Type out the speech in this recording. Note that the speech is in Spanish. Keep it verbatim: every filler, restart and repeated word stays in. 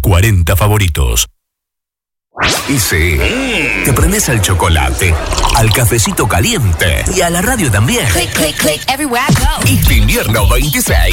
cuarenta favoritos. Y sí, te prendes al chocolate, al cafecito caliente y a la radio también. Click, click, click, everywhere I go. Este invierno veintiséis